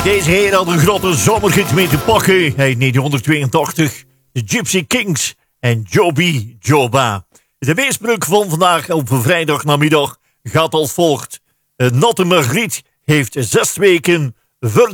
Deze heer had een grote zomerhit mee te pakken. Hij in 1982. De Gypsy Kings en Joby Joba. De weersbrug van vandaag op vrijdagnamiddag gaat als volgt. Natte Margriet heeft 6 weken